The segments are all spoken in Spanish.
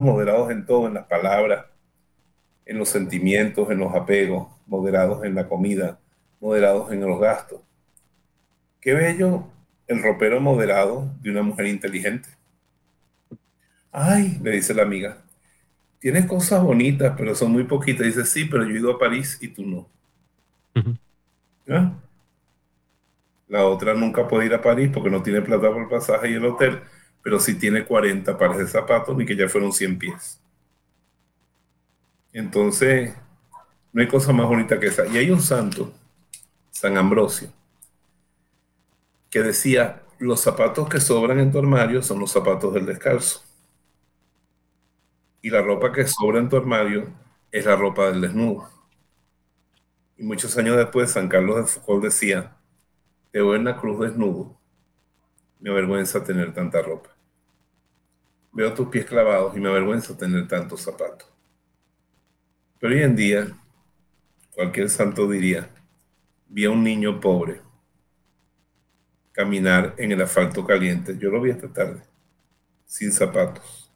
moderados en todo, en las palabras, en los sentimientos, en los apegos, moderados en la comida, moderados en los gastos. Qué bello el ropero moderado de una mujer inteligente. Ay, le dice la amiga, tienes cosas bonitas, pero son muy poquitas. Dice, sí, pero yo he ido a París y tú no. Ujú. ¿Ah? La otra nunca puede ir a París porque no tiene plata por el pasaje y el hotel, pero sí tiene 40 pares de zapatos, ni que ya fueron 100 pies. Entonces, no hay cosa más bonita que esa. Y hay un santo, San Ambrosio, que decía, los zapatos que sobran en tu armario son los zapatos del descalzo. Y la ropa que sobra en tu armario es la ropa del desnudo. Y muchos años después, San Carlos de Foucault decía, te veo en la cruz desnudo, me avergüenza tener tanta ropa. Veo tus pies clavados y me avergüenza tener tantos zapatos. Pero hoy en día, cualquier santo diría, vi a un niño pobre caminar en el asfalto caliente. Yo lo vi esta tarde, sin zapatos.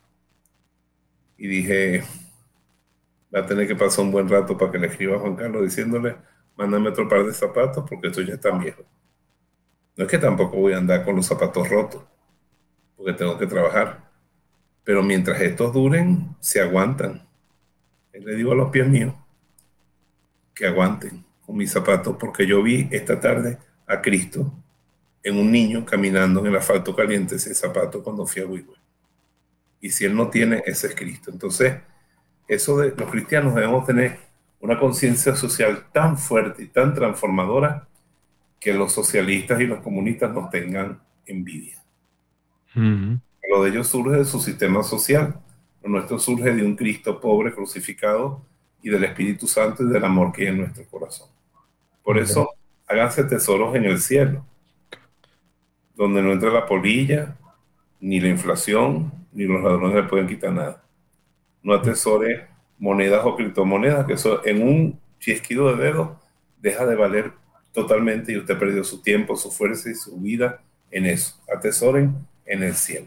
Y dije, va a tener que pasar un buen rato para que le escriba a Juan Carlos diciéndole, mándame otro par de zapatos porque estos ya están viejos. No es que tampoco voy a andar con los zapatos rotos, porque tengo que trabajar. Pero mientras estos duren, se aguantan. Y le digo a los pies míos que aguanten con mis zapatos, porque yo vi esta tarde a Cristo en un niño caminando en el asfalto caliente sin zapato cuando fui a Huigüe. Y si él no tiene, ese es Cristo. Entonces, eso de los cristianos debemos tener una conciencia social tan fuerte y tan transformadora que los socialistas y los comunistas nos tengan envidia. Ujú. Lo de ellos surge de su sistema social, lo nuestro surge de un Cristo pobre crucificado y del Espíritu Santo y del amor que hay en nuestro corazón. Por Ujú. eso, háganse tesoros en el cielo, donde no entra la polilla, ni la inflación, ni los ladrones le pueden quitar nada. No atesore monedas o criptomonedas, que eso en un chasquido de dedos deja de valer totalmente y usted perdió su tiempo, su fuerza y su vida en eso. Atesoren en el cielo.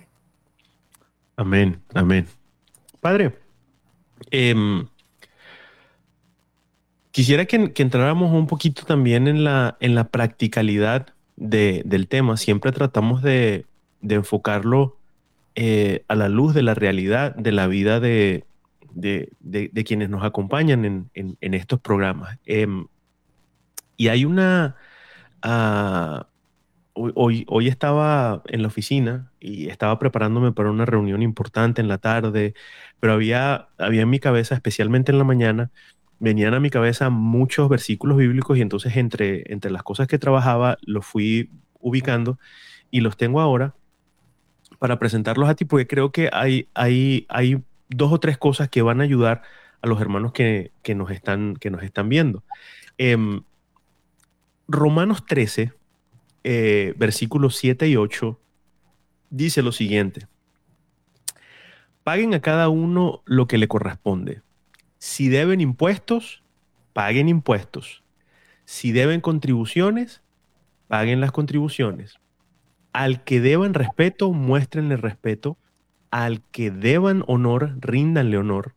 Amén, amén. Padre, em, quisiera que entráramos un poquito también en la practicalidad del tema. Siempre tratamos de enfocarlo a la luz de la realidad de la vida de quienes nos acompañan en estos programas. Y hay ah, hoy estaba en la oficina y estaba preparándome para una reunión importante en la tarde, pero había en mi cabeza, especialmente en la mañana, venían a mi cabeza muchos versículos bíblicos y entonces entre las cosas que trabajaba los fui ubicando y los tengo ahora para presentarlos a ti porque creo que hay dos o tres cosas que van a ayudar a los hermanos que nos están viendo. Em, Romanos 13, versículos 7 y 8 dice lo siguiente: paguen a cada uno lo que le corresponde. Si deben impuestos, paguen impuestos. Si deben contribuciones, paguen las contribuciones. Al que deban respeto, muéstrenle respeto. Al que deban honor, ríndanle honor.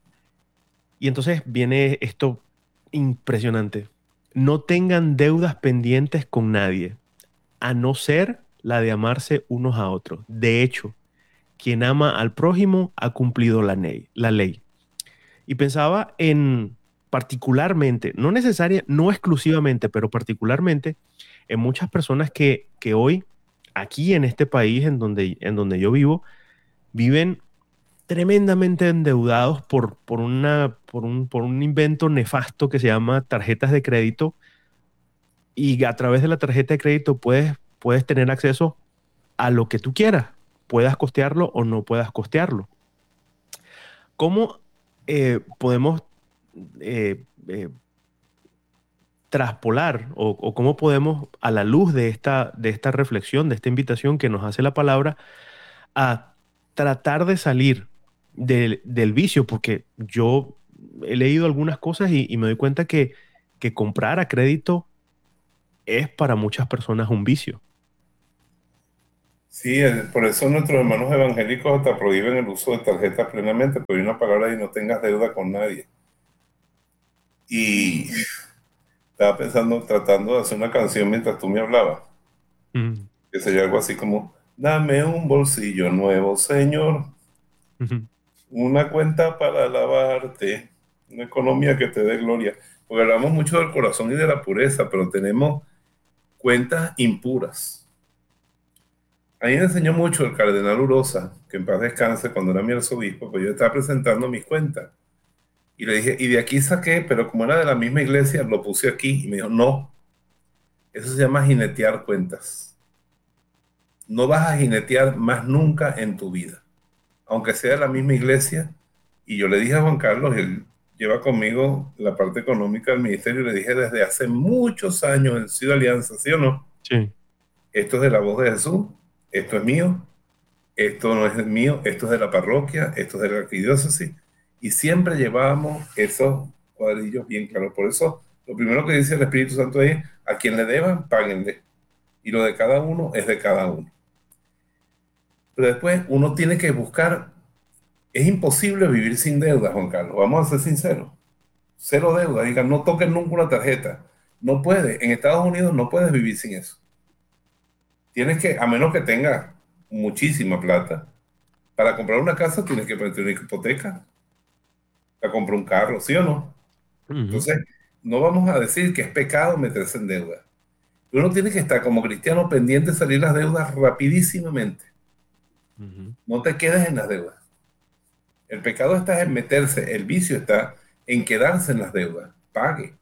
Y entonces viene esto impresionante. No tengan deudas pendientes con nadie, a no ser la de amarse unos a otros. De hecho, quien ama al prójimo ha cumplido la ley. Y pensaba en particularmente, no necesaria, no exclusivamente, pero particularmente en muchas personas que hoy, aquí en este país en donde yo vivo, viven tremendamente endeudados por un invento nefasto que se llama tarjetas de crédito, y a través de la tarjeta de crédito puedes tener acceso a lo que tú quieras, puedas costearlo o no puedas costearlo. ¿Cómo podemos eh, eh, traspolar o cómo podemos, a la luz de esta reflexión, de esta invitación que nos hace la palabra, a tratar de salir del vicio? Porque yo he leído algunas cosas y me doy cuenta que comprar a crédito es para muchas personas un vicio. Sí, por eso nuestros hermanos evangélicos hasta prohíben el uso de tarjetas plenamente, pero hay una palabra y no tengas deuda con nadie. Y estaba pensando, tratando de hacer una canción mientras tú me hablabas, Mm, que sería algo así como, dame un bolsillo nuevo, Señor, ujú. una cuenta para alabarte, una economía que te dé gloria. Porque hablamos mucho del corazón y de la pureza, pero tenemos cuentas impuras. A mí me enseñó mucho el cardenal Urosa, que en paz descanse, cuando era mi arzobispo, pues yo estaba presentando mis cuentas. Y le dije, y de aquí saqué, pero como era de la misma iglesia, lo puse aquí. Y me dijo, no, eso se llama jinetear cuentas. No vas a jinetear más nunca en tu vida, aunque sea de la misma iglesia. Y yo le dije a Juan Carlos, él lleva conmigo la parte económica del ministerio, y le dije desde hace muchos años en Ciudad Alianza, ¿sí o no? Sí. Esto es de la voz de Jesús, esto es mío, esto no es mío, esto es de la parroquia, esto es de la arquidiócesis, y siempre llevábamos esos cuadrillos bien claros. Por eso, lo primero que dice el Espíritu Santo es, a quien le deban, páguenle, y lo de cada uno es de cada uno. Pero después uno tiene que buscar, es imposible vivir sin deuda, Juan Carlos, vamos a ser sinceros, cero deuda, digan, no toquen nunca una tarjeta, no puede, en Estados Unidos no puedes vivir sin eso. Tienes que, a menos que tengas muchísima plata, para comprar una casa tienes que meter una hipoteca, para comprar un carro, ¿sí o no? Ujú, Entonces, no vamos a decir que es pecado meterse en deuda. Uno tiene que estar como cristiano pendiente de salir las deudas rapidísimamente. ujú, No te quedes en las deudas. El pecado está en meterse, el vicio está en quedarse en las deudas. Pague.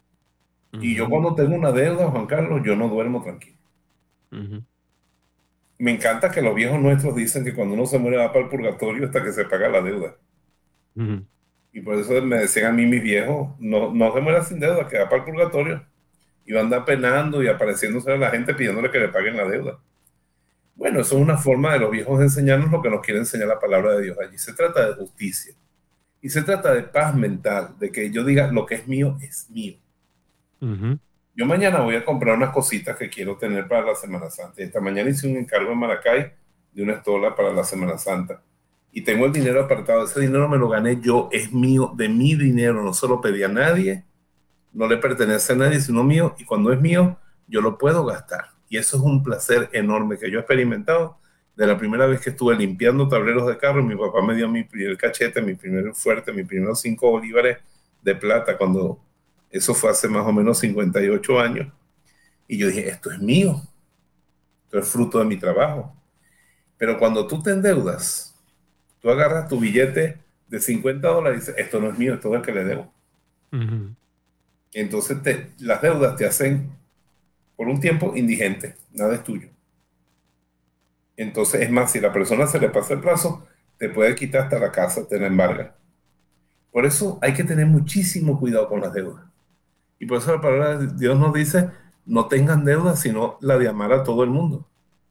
Y yo ujú, cuando tengo una deuda, Juan Carlos, yo no duermo tranquilo. ujú, Me encanta que los viejos nuestros dicen que cuando uno se muere va para el purgatorio hasta que se paga la deuda. ujú, Y por eso me decían a mí mis viejos, no, no se muera sin deuda, que va para el purgatorio. Y va a andar penando y apareciéndose a la gente pidiéndole que le paguen la deuda. Bueno, eso es una forma de los viejos de enseñarnos lo que nos quiere enseñar la palabra de Dios allí. Se trata de justicia. Y se trata de paz mental, de que yo diga lo que es mío es mío. ujú, Yo mañana voy a comprar unas cositas que quiero tener para la Semana Santa. Esta mañana hice un encargo en Maracay de una estola para la Semana Santa. Y tengo el dinero apartado. Ese dinero me lo gané yo, es mío, de mi dinero. No se lo pedí a nadie, no le pertenece a nadie, sino mío. Y cuando es mío, yo lo puedo gastar. Y eso es un placer enorme que yo he experimentado de la primera vez que estuve limpiando tableros de carro. Mi papá me dio mi primer cachete, mi primer fuerte, mis primeros 5 bolívares de plata, cuando eso fue hace más o menos 58 años. Y yo dije, esto es mío, esto es fruto de mi trabajo. Pero cuando tú te endeudas, tú agarras tu billete de $50 y dices, esto no es mío, esto es el que le debo. ujú, Entonces las deudas te hacen por un tiempo indigente, nada es tuyo. Entonces, es más, si a la persona se le pasa el plazo, te puede quitar hasta la casa, te la embarga. Por eso hay que tener muchísimo cuidado con las deudas. Y por eso la palabra de Dios nos dice, no tengan deudas, sino la de amar a todo el mundo.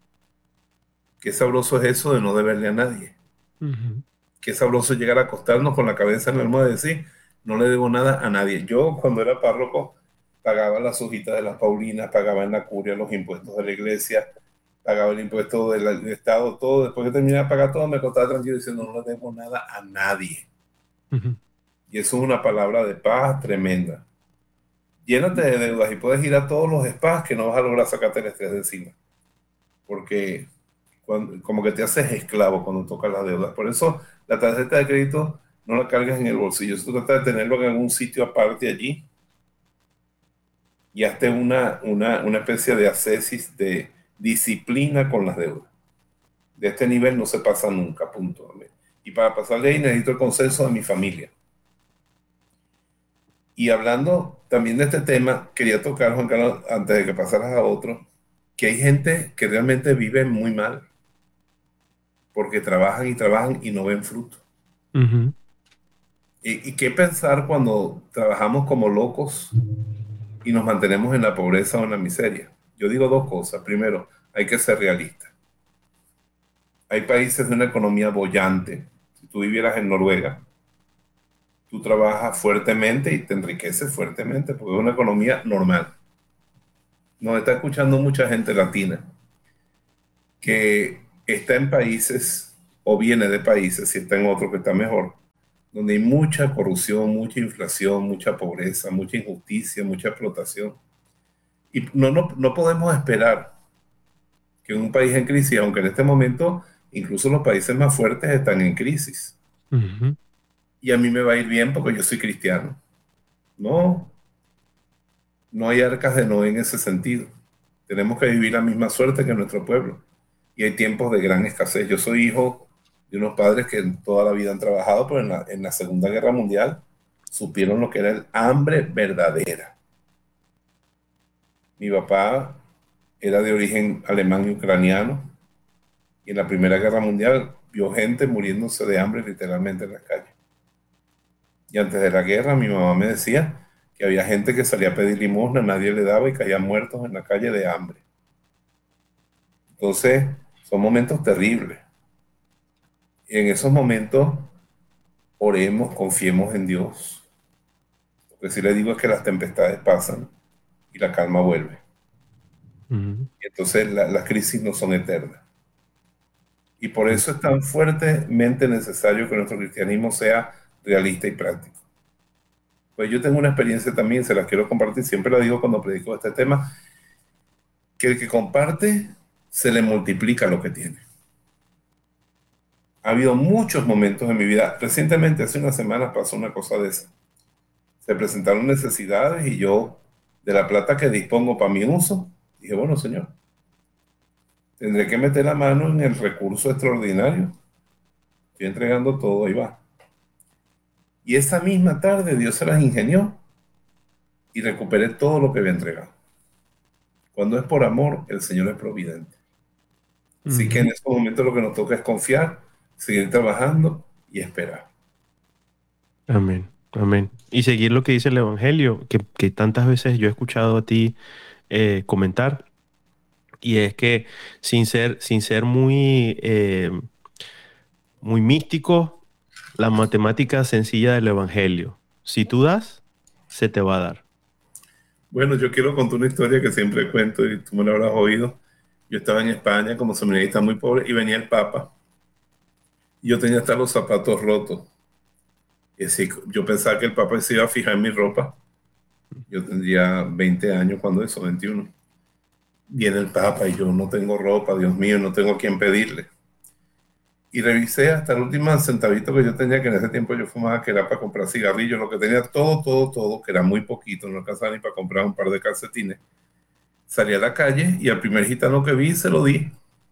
Qué sabroso es eso de no deberle a nadie. ujú, Qué sabroso llegar a acostarnos con la cabeza en la almohada y decir, no le debo nada a nadie. Yo, cuando era párroco, pagaba las hojitas de las Paulinas, pagaba en la curia los impuestos de la iglesia, pagaba el impuesto del Estado, todo. Después que terminaba de pagar todo, me acostaba tranquilo diciendo, no le debo nada a nadie. ujú, Y eso es una palabra de paz tremenda. Llénate de deudas y puedes ir a todos los spas que no vas a lograr sacarte el estrés de encima. Porque como que te haces esclavo cuando tocas las deudas. Por eso la tarjeta de crédito no la cargas en el bolsillo. Se trata de tenerlo en algún sitio aparte allí y hazte una especie de ascesis de disciplina con las deudas. De este nivel no se pasa nunca, punto. Y para pasarle ahí necesito el consenso de mi familia. Y hablando también de este tema, quería tocar, Juan Carlos, antes de que pasaras a otro, que hay gente que realmente vive muy mal porque trabajan y trabajan y no ven fruto. ujú, ¿Y qué pensar cuando trabajamos como locos y nos mantenemos en la pobreza o en la miseria? Yo digo dos cosas. Primero, hay que ser realista. Hay países de una economía bollante. Si tú vivieras en Noruega, tú trabajas fuertemente y te enriqueces fuertemente porque es una economía normal. Nos está escuchando mucha gente latina. que está en países o viene de países, si está en otro que está mejor, donde hay mucha corrupción, mucha inflación, mucha pobreza, mucha injusticia, mucha explotación. Y no podemos esperar que un país en crisis, aunque en este momento incluso los países más fuertes están en crisis, Ujú, y a mí me va a ir bien porque yo soy cristiano. No, no hay arcas de Noé en ese sentido. Tenemos que vivir la misma suerte que nuestro pueblo. Y hay tiempos de gran escasez. Yo soy hijo de unos padres que toda la vida han trabajado, pero en la Segunda Guerra Mundial supieron lo que era el hambre verdadera. Mi papá era de origen alemán y ucraniano, y en la Primera Guerra Mundial vio gente muriéndose de hambre literalmente en las calles. Y antes de la guerra mi mamá me decía que había gente que salía a pedir limosna, nadie le daba y caían muertos en la calle de hambre. Entonces, son momentos terribles. Y en esos momentos, oremos, confiemos en Dios. Lo que sí le digo es que las tempestades pasan y la calma vuelve. ujú, Y entonces las crisis no son eternas. Y por ujú, eso es tan fuertemente necesario que nuestro cristianismo sea realista y práctico. Pues yo tengo una experiencia también, se la quiero compartir, siempre la digo cuando predico este tema, que el que comparte se le multiplica lo que tiene. Ha habido muchos momentos en mi vida. Recientemente, hace unas semanas, pasó una cosa de esa. Se presentaron necesidades y yo, de la plata que dispongo para mi uso, dije, bueno, señor, tendré que meter la mano en el recurso extraordinario. Estoy entregando todo, ahí va. Y esa misma tarde Dios se las ingenió y recuperé todo lo que había entregado. Cuando es por amor, el Señor es providente. Así que en ujú. estos momentos lo que nos toca es confiar, seguir trabajando y esperar. Amén, amén. Y seguir lo que dice el Evangelio, que tantas veces yo he escuchado a ti comentar, y es que sin ser muy, muy místico, la matemática sencilla del Evangelio. Si tú das, se te va a dar. Bueno, yo quiero contar una historia que siempre cuento y tú me la habrás oído. Yo estaba en España como seminarista muy pobre y venía el Papa y yo tenía hasta los zapatos rotos. Y así, yo pensaba que el Papa se iba a fijar en mi ropa. Yo tendría 20 años cuando eso, 21. Viene el Papa y yo no tengo ropa, Dios mío, no tengo a quién pedirle. Y revisé hasta el último centavito que yo tenía, que en ese tiempo yo fumaba, que era para comprar cigarrillos, lo que tenía todo, que era muy poquito, no alcanzaba ni para comprar un par de calcetines. Salí a la calle y al primer gitano que vi se lo di.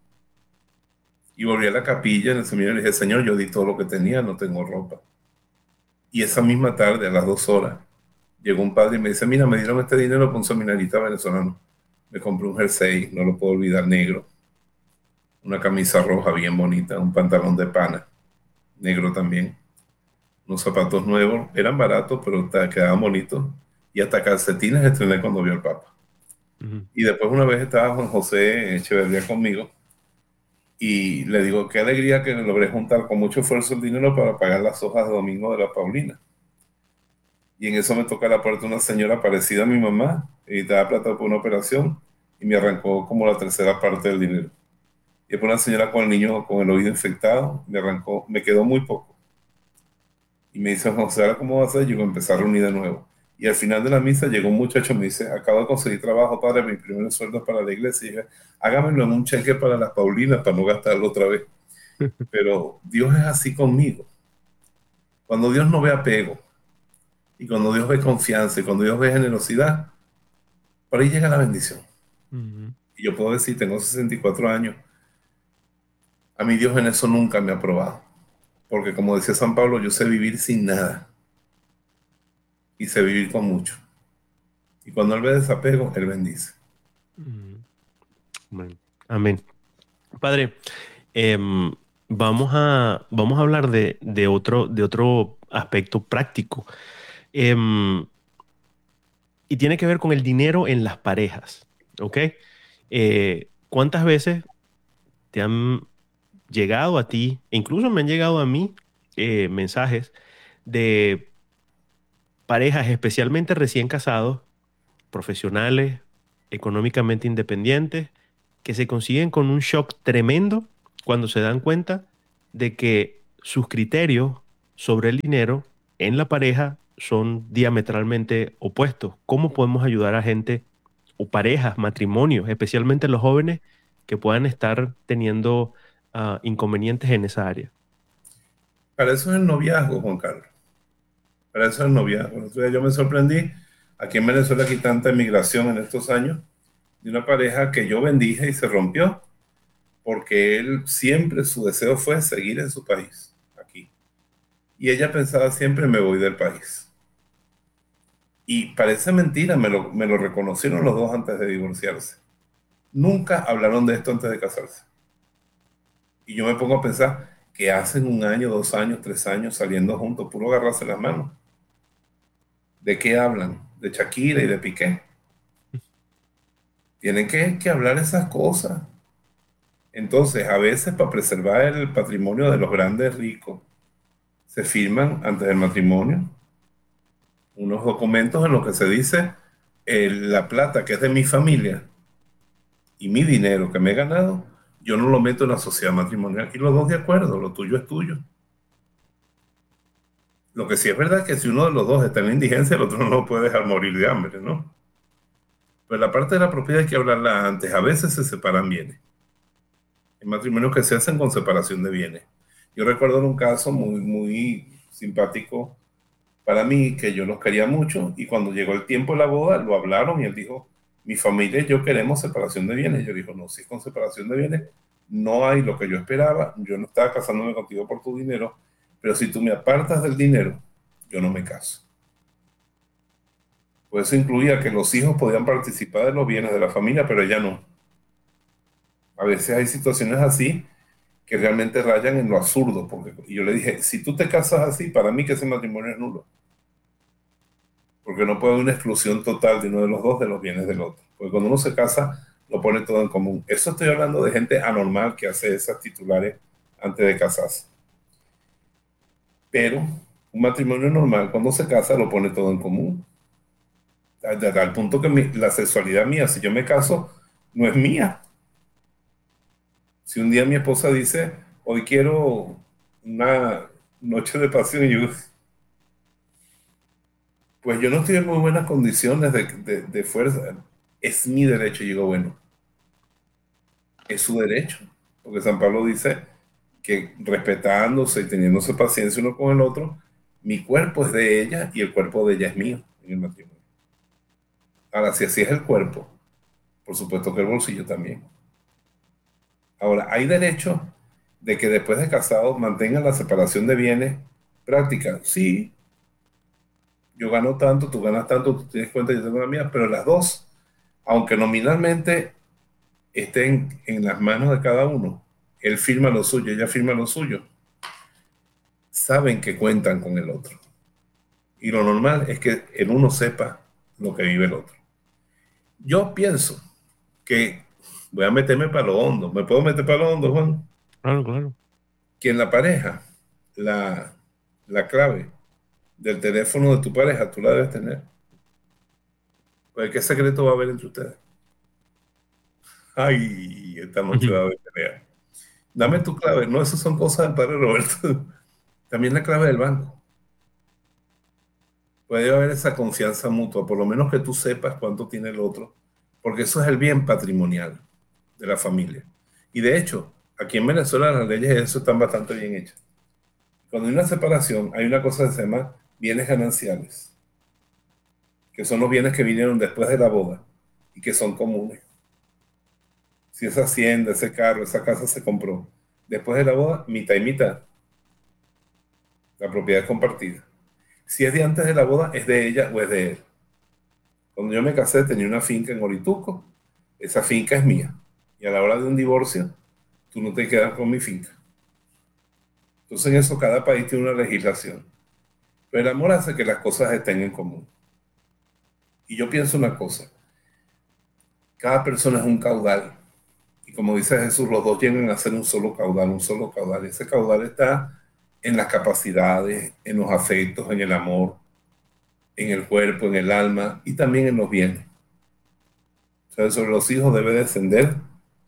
Y volví a la capilla en el seminario y le dije, Señor, yo di todo lo que tenía, no tengo ropa. Y esa misma tarde, a las 2 horas, llegó un padre y me dice, mira, me dieron este dinero para un seminarista venezolano. Me compré un jersey, no lo puedo olvidar, negro, una camisa roja bien bonita, un pantalón de pana, negro también, unos zapatos nuevos, eran baratos, pero quedaban bonitos. Y hasta calcetines estrené cuando vio al Papa. Ujú, Y después una vez estaba Juan José Echeverría conmigo y le digo, qué alegría que logré juntar con mucho esfuerzo el dinero para pagar las hojas de domingo de la Paulina. Y en eso me toca la puerta una señora parecida a mi mamá, y estaba plata por una operación, y me arrancó como la tercera parte del dinero. Y después una señora con el niño con el oído infectado, me arrancó, me quedó muy poco. Y me dice, José, ¿ahora cómo vas a hacer? Yo voy a empezar a reunir de nuevo. Y al final de la misa llegó un muchacho y me dice, acabo de conseguir trabajo, padre, mi primer sueldo es para la iglesia. Y dije, hágamelo en un cheque para las Paulinas, para no gastarlo otra vez. Pero Dios es así conmigo. Cuando Dios no ve apego, y cuando Dios ve confianza, y cuando Dios ve generosidad, por ahí llega la bendición. ujú, Y yo puedo decir, tengo 64 años, a mí Dios en eso nunca me ha probado. Porque como decía San Pablo, yo sé vivir sin nada y sé vivir con mucho. Y cuando Él ve desapego, Él bendice. ujú. Amén. Amén. Padre, em, vamos a hablar de otro aspecto práctico. Em, y tiene que ver con el dinero en las parejas, ¿ok? ¿Cuántas veces te han llegado a ti, e incluso me han llegado a mí, mensajes de parejas, especialmente recién casados, profesionales, económicamente independientes, que se consiguen con un shock tremendo cuando se dan cuenta de que sus criterios sobre el dinero en la pareja son diametralmente opuestos. ¿Cómo podemos ayudar a gente o parejas, matrimonios, especialmente los jóvenes que puedan estar teniendo inconvenientes en esa área? Para eso es el noviazgo, Juan Carlos. Para eso es el noviazgo. Entonces yo me sorprendí. Aquí en Venezuela hay tanta emigración en estos años de una pareja que yo bendije y se rompió porque él siempre su deseo fue seguir en su país, aquí. Y ella pensaba siempre me voy del país. Y parece mentira, me lo reconocieron los dos antes de divorciarse. Nunca hablaron de esto antes de casarse. Y yo me pongo a pensar que hacen un año, 2 años, 3 años saliendo juntos, puro agarrarse las manos. ¿De qué hablan? De Shakira y de Piqué. Tienen que hablar esas cosas. Entonces, a veces para preservar el patrimonio de los grandes ricos, se firman antes del matrimonio unos documentos en los que se dice la plata que es de mi familia y mi dinero que me he ganado, yo no lo meto en la sociedad matrimonial y los dos de acuerdo, lo tuyo es tuyo. Lo que sí es verdad es que si uno de los dos está en la indigencia, el otro no lo puede dejar morir de hambre, ¿no? Pero la parte de la propiedad hay que hablarla antes. A veces se separan bienes. Hay matrimonios que se hacen con separación de bienes. Yo recuerdo un caso muy simpático para mí, que yo los quería mucho, y cuando llegó el tiempo de la boda, lo hablaron y él dijo, mi familia y yo queremos separación de bienes. Yo digo, no, si es con separación de bienes, no hay lo que yo esperaba, yo no estaba casándome contigo por tu dinero, pero si tú me apartas del dinero, yo no me caso. Pues eso incluía que los hijos podían participar de los bienes de la familia, pero ella no. A veces hay situaciones así que realmente rayan en lo absurdo, porque y yo le dije, si tú te casas así, para mí que ese matrimonio es nulo, porque no puede haber una exclusión total de uno de los dos de los bienes del otro, porque cuando uno se casa, lo pone todo en común. Eso estoy hablando de gente anormal que hace esas titulares antes de casarse. Pero un matrimonio normal, cuando se casa, lo pone todo en común. Al punto que la sexualidad mía, si yo me caso, no es mía. Si un día mi esposa dice, hoy quiero una noche de pasión, y yo, pues yo no estoy en muy buenas condiciones de fuerza. Es mi derecho. Y digo, bueno, es su derecho. Porque San Pablo dice que respetándose y teniéndose paciencia uno con el otro, mi cuerpo es de ella y el cuerpo de ella es mío en el matrimonio. Ahora, si así es el cuerpo, por supuesto que el bolsillo también. Ahora, hay derecho de que después de casados mantengan la separación de bienes práctica. Sí, yo gano tanto, tú ganas tanto, tú tienes cuenta, yo tengo la mía, pero las dos, aunque nominalmente estén en las manos de cada uno, él firma lo suyo, ella firma lo suyo, saben que cuentan con el otro. Y lo normal es que el uno sepa lo que vive el otro. Yo pienso que voy a meterme para lo hondo. ¿Me puedo meter para lo hondo, Juan? Claro, claro. Que en la pareja, la clave del teléfono de tu pareja, tú la debes tener. Pues, ¿qué secreto va a haber entre ustedes? Ay, esta noche va a haber pelea. Dame tu clave. No, esas son cosas del padre Roberto. También la clave del banco. Puede haber esa confianza mutua, por lo menos que tú sepas cuánto tiene el otro, porque eso es el bien patrimonial de la familia. Y de hecho, aquí en Venezuela las leyes de eso están bastante bien hechas. Cuando hay una separación, hay una cosa que se llama bienes gananciales, que son los bienes que vinieron después de la boda y que son comunes. Si esa hacienda, ese carro, esa casa se compró después de la boda, mitad y mitad. La propiedad es compartida. Si es de antes de la boda, es de ella o es de él. Cuando yo me casé tenía una finca en Orituco, esa finca es mía. Y a la hora de un divorcio, tú no te quedas con mi finca. Entonces en eso cada país tiene una legislación. Pero el amor hace que las cosas estén en común. Y yo pienso una cosa, cada persona es un caudal. Y como dice Jesús, los dos tienen a ser un solo caudal, un solo caudal. Ese caudal está en las capacidades, en los afectos, en el amor, en el cuerpo, en el alma y también en los bienes. O sea, sobre los hijos debe descender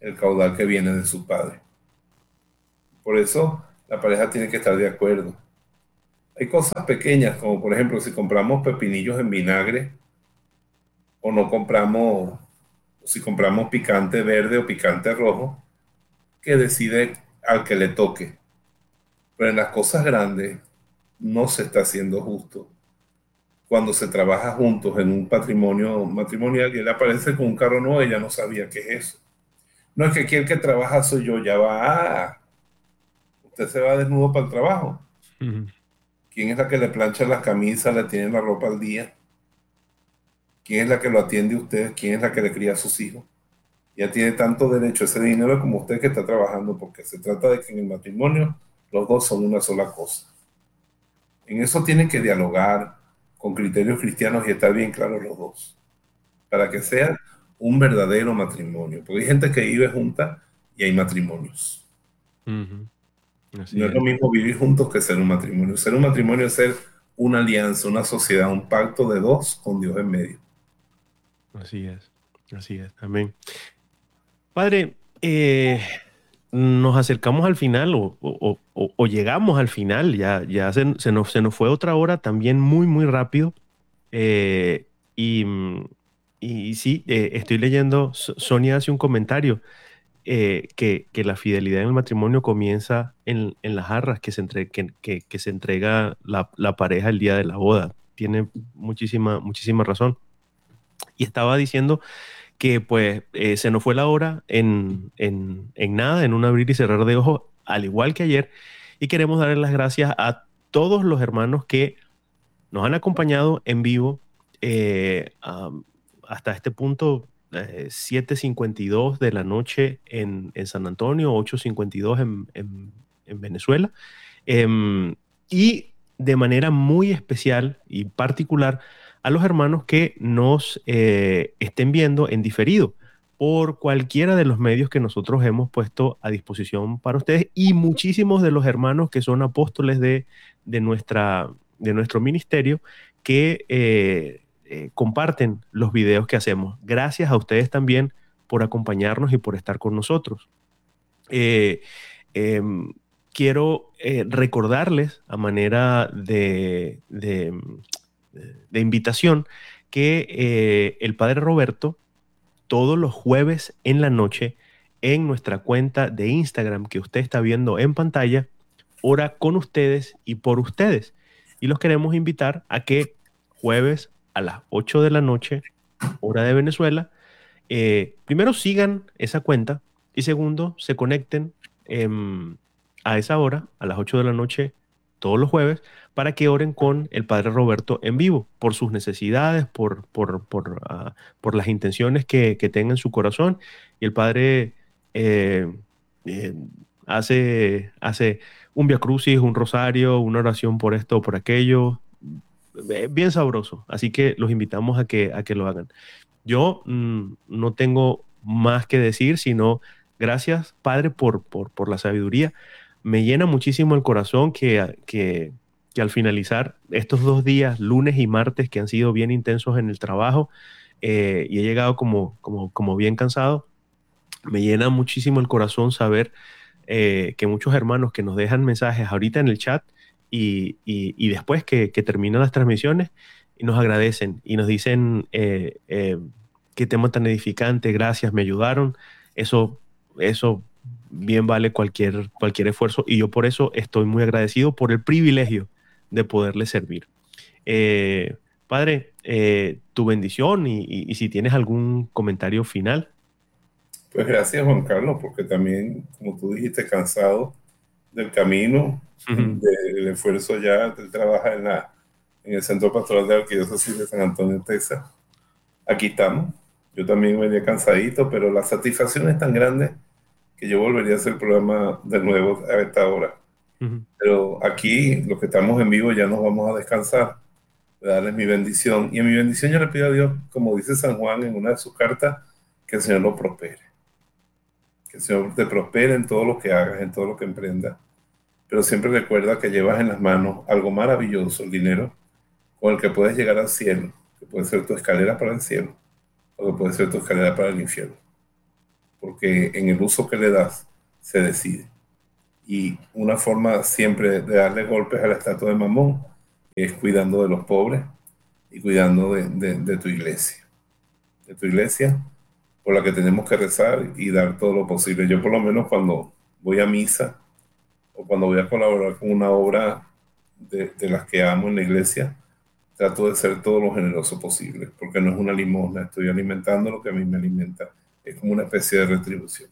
el caudal que viene de su padre. Por eso la pareja tiene que estar de acuerdo. Hay cosas pequeñas, como por ejemplo, si compramos pepinillos en vinagre o no compramos, o si compramos picante verde o picante rojo, que decide al que le toque. Pero en las cosas grandes no se está haciendo justo. Cuando se trabaja juntos en un patrimonio matrimonial y él aparece con un carro nuevo, ella no sabía qué es eso. No es que aquí el que trabaja soy yo, ya va. Usted se va desnudo para el trabajo. Ujú. ¿Quién es la que le plancha las camisas, le tiene la ropa al día? ¿Quién es la que lo atiende a usted? ¿Quién es la que le cría a sus hijos? Ya tiene tanto derecho a ese dinero como usted que está trabajando, porque se trata de que en el matrimonio los dos son una sola cosa. En eso tienen que dialogar con criterios cristianos y estar bien claros los dos, para que sea un verdadero matrimonio. Porque hay gente que vive junta y hay matrimonios. Ujú. No Así es lo es, mismo vivir juntos que ser un matrimonio. Ser un matrimonio es ser una alianza, una sociedad, un pacto de dos con Dios en medio. así es, así es. Amén. Padre, nos acercamos al final o llegamos al final, ya se nos fue otra hora también muy, muy rápido. Eh, y, y sí, estoy leyendo, Sonia hace un comentario, que la fidelidad en el matrimonio comienza en las jarras que se entrega la pareja el día de la boda. Tiene muchísima, muchísima razón. Y estaba diciendo que pues se nos fue la hora en nada, en un abrir y cerrar de ojos, al igual que ayer, y queremos darle las gracias a todos los hermanos que nos han acompañado en vivo hasta este punto, 7:52 de la noche en San Antonio, 8:52 en Venezuela. Em, y de manera muy especial y particular a los hermanos que nos estén viendo en diferido por cualquiera de los medios que nosotros hemos puesto a disposición para ustedes y muchísimos de los hermanos que son apóstoles de, nuestra, de nuestro ministerio que comparten los videos que hacemos. Gracias a ustedes también por acompañarnos y por estar con nosotros. Eh, em, Quiero recordarles a manera de invitación que el Padre Roberto todos los jueves en la noche en nuestra cuenta de Instagram que usted está viendo en pantalla, ora con ustedes y por ustedes. Y los queremos invitar a que jueves a las 8 de la noche, hora de Venezuela, primero sigan esa cuenta y segundo se conecten em, a esa hora, a las 8 de la noche, todos los jueves, para que oren con el Padre Roberto en vivo, por sus necesidades, por las intenciones que tenga en su corazón. Y el Padre eh, eh, hace un Via Crucis, un rosario, una oración por esto o por aquello, bien sabroso. Así que los invitamos a que lo hagan. Yo no tengo más que decir, sino gracias, Padre, por la sabiduría. Me llena muchísimo el corazón que al finalizar estos 2 días, lunes y martes, que han sido bien intensos en el trabajo, y he llegado como bien cansado, me llena muchísimo el corazón saber que muchos hermanos que nos dejan mensajes ahorita en el chat y después que terminan las transmisiones y nos agradecen y nos dicen qué tema tan edificante, gracias, me ayudaron. Eso bien vale cualquier esfuerzo y yo por eso estoy muy agradecido por el privilegio de poderle servir. Padre, tu bendición y si tienes algún comentario final. Pues gracias, Juan Carlos, porque también, como tú dijiste, cansado del camino, del esfuerzo ya, del trabajo en el Centro Pastoral de Arquidiócesis de San Antonio, Texas. Aquí estamos. Yo también venía cansadito, pero la satisfacción es tan grande que yo volvería a hacer el programa de nuevo a esta hora. Pero aquí, los que estamos en vivo, ya nos vamos a descansar, darles mi bendición. Y en mi bendición yo le pido a Dios, como dice San Juan en una de sus cartas, que el Señor lo prospere. Que el Señor te prospere en todo lo que hagas, en todo lo que emprendas. Pero siempre recuerda que llevas en las manos algo maravilloso, el dinero, con el que puedes llegar al cielo, que puede ser tu escalera para el cielo, o que puede ser tu escalera para el infierno. porque en el uso que le das se decide. Y una forma siempre de darle golpes a la estatua de Mamón es cuidando de los pobres y cuidando de tu iglesia. De tu iglesia por la que tenemos que rezar y dar todo lo posible. Yo por lo menos cuando voy a misa o cuando voy a colaborar con una obra de las que amo en la iglesia, trato de ser todo lo generoso posible, porque no es una limosna, estoy alimentando lo que a mí me alimenta. Es como una especie de retribución.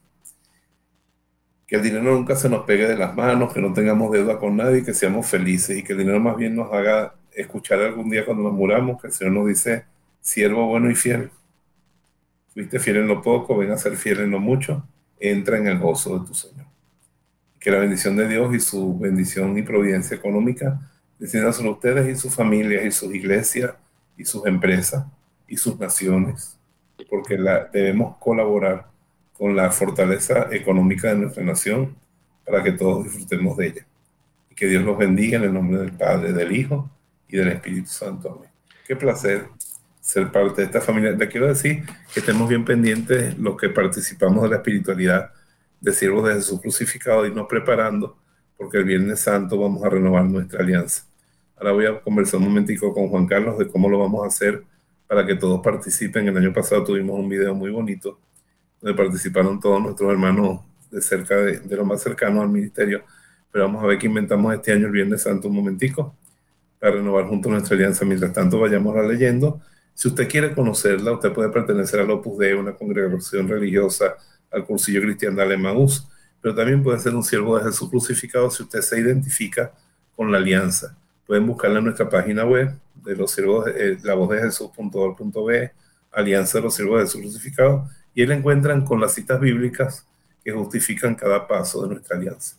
Que el dinero nunca se nos pegue de las manos, que no tengamos deuda con nadie, que seamos felices y que el dinero más bien nos haga escuchar algún día cuando nos muramos que el Señor nos dice, siervo bueno y fiel, fuiste fiel en lo poco, ven a ser fiel en lo mucho, entra en el gozo de tu Señor. Que la bendición de Dios y su bendición y providencia económica desciendan sobre ustedes y sus familias y sus iglesias y sus empresas y sus naciones, porque debemos colaborar con la fortaleza económica de nuestra nación para que todos disfrutemos de ella. Y que Dios los bendiga en el nombre del Padre, del Hijo y del Espíritu Santo. Amén. Qué placer ser parte de esta familia. Le quiero decir que estemos bien pendientes los que participamos de la espiritualidad de siervos de Jesús crucificado, y nos preparando, porque el Viernes Santo vamos a renovar nuestra alianza. Ahora voy a conversar un momentico con Juan Carlos de cómo lo vamos a hacer para que todos participen. El año pasado tuvimos un video muy bonito donde participaron todos nuestros hermanos de cerca de lo más cercano al ministerio, pero vamos a ver qué inventamos este año el Viernes Santo un momentico para renovar juntos nuestra alianza. Mientras tanto, vayámosla leyendo. Si usted quiere conocerla, usted puede pertenecer al Opus Dei, una congregación religiosa, al Cursillo Cristiano de Emaús, pero también puede ser un siervo de Jesús crucificado si usted se identifica con la alianza. Pueden buscarla en nuestra página web de los siervos, lavozdejesús.org.be, Alianza de los Siervos de Jesús Crucificado, y ahí la encuentran con las citas bíblicas que justifican cada paso de nuestra alianza.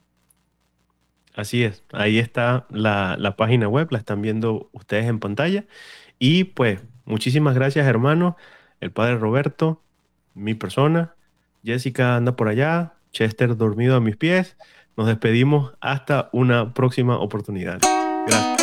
Así es, ahí está la página web, la están viendo ustedes en pantalla. Y pues, muchísimas gracias, hermano. El padre Roberto, mi persona, Jessica anda por allá, Chester dormido a mis pies. Nos despedimos hasta una próxima oportunidad. Gracias.